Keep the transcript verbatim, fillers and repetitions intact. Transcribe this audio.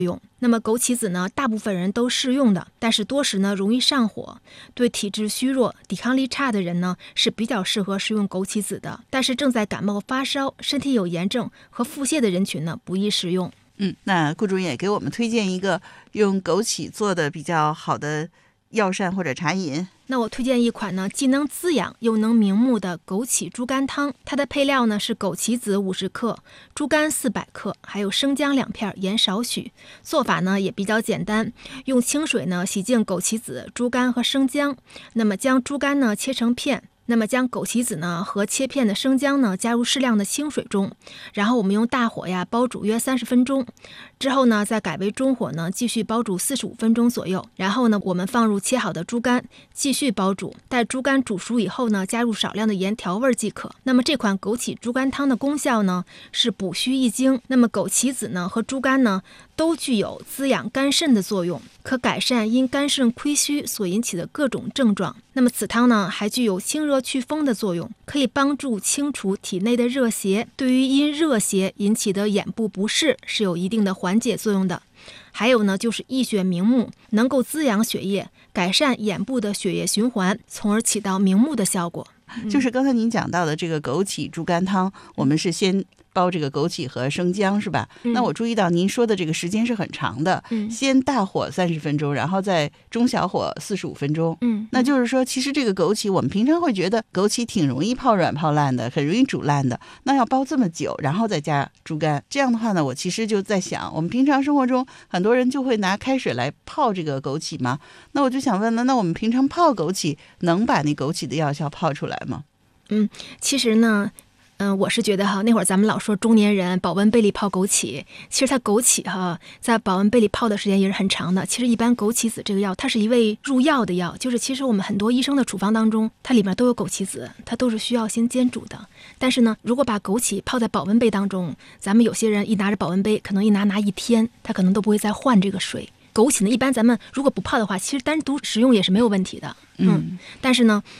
用。那么枸杞子呢，大部分人都适用的，但是多时呢容易上火，对体质虚弱、抵抗力差的人呢是比较适合食用枸杞子的。但是正在感冒发烧、身体有炎症和腹泻的人群呢，不宜食用。 嗯，那顾主任也给我们推荐一个用枸杞做的比较好的药膳或者茶饮。 那我推荐一款呢，既能滋养又能明目的枸杞猪肝汤。它的配料呢是枸杞子五十克、猪肝四百克，还有生姜两片，盐少许。做法呢也比较简单，用清水呢洗净枸杞子、猪肝和生姜，那么将猪肝呢切成片。那么将枸杞子呢和切片的生姜呢加入适量的清水中，然后我们用大火呀煲煮约三十分钟，之后呢再改为中火呢继续煲煮四十五分钟左右，然后呢我们放入切好的猪肝继续煲煮，待猪肝煮熟以后呢加入少量的盐调味即可。那么这款枸杞猪肝汤的功效呢是补虚益精，那么枸杞子呢和猪肝呢都具有滋养肝肾的作用，可改善因肝肾亏虚所引起的各种症状。那么此汤呢还具有清热祛风的作用，可以帮助清除体内的热邪，对于因热邪引起的眼部不适是有一定的缓解作用的。还有呢就是益血明目，能够滋养血液，改善眼部的血液循环，从而起到明目的效果。 就是刚才您讲到的这个枸杞猪肝汤，我们是先煲这个枸杞和生姜是吧？ 嗯、 那我注意到您说的这个时间是很长的， 嗯、 先大火三十分钟，然后再中小火四十五分钟。 嗯， 那就是说，其实这个枸杞我们平常会觉得枸杞挺容易泡软泡烂的，很容易煮烂的。那要煲这么久，然后再加猪肝，这样的话呢，我其实就在想，我们平常生活中很多人就会拿开水来泡这个枸杞嘛。那我就想问了，那我们平常泡枸杞能把那枸杞的药效泡出来吗？ 嗯，其实呢。嗯，我是觉得哈，那会儿咱们老说中年人保温杯里泡枸杞，其实它枸杞哈在保温杯里泡的时间也是很长的。其实一般枸杞子这个药，它是一味入药的药，就是其实我们很多医生的处方当中，它里面都有枸杞子，它都是需要先煎煮的。但是呢，如果把枸杞泡在保温杯当中，咱们有些人一拿着保温杯，可能一拿拿一天，他可能都不会再换这个水。枸杞呢，一般咱们如果不泡的话，其实单独食用也是没有问题的。嗯，但是呢，